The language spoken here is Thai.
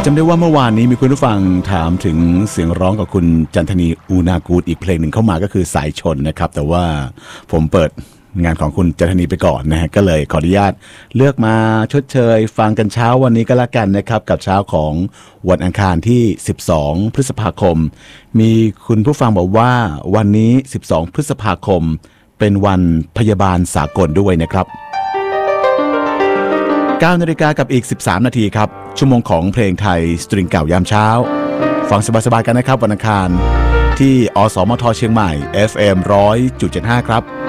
จำได้ว่าเมื่อวานนี้มีคุณผู้ฟังถามถึงเสียงร้องกับคุณจันทนีอูนากูดอีกเพลงหนึ่งเข้ามาก็คือสายชนนะครับแต่ว่าผมเปิดงานของคุณจันทนีไปก่อนนะฮะก็เลยขออนุญาตเลือกมาชดเชยฟังกันเช้าวันนี้ก็แล้วกันนะครับกับเช้าของวันอังคารที่12พฤษภาคมมีคุณผู้ฟังบอกว่าวันนี้12พฤษภาคมเป็นวันพยาบาลสากลด้วยนะครับ9 นาฬิกากับอีก13นาทีครับชั่วโมงของเพลงไทยสตริงเก่ายามเช้าฟังสบายๆกันนะครับวันอังคารที่อสมทเชียงใหม่ FM 100.75 ครับ